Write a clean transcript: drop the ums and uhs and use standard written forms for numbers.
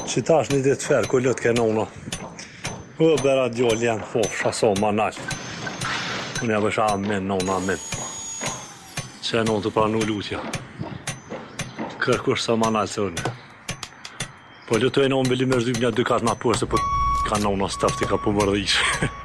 Që tash një ditë ferë, ku lëtë kenona. Bera djoll janë, fofsha so manal. Unë ja bësha amen, nona amen. Që e non të pranu lutja. Kërkush sa manal se unë. Po lutu e non bili me rëzim një 2 katë ma përse për ka nona stafti ka pëmërdhish.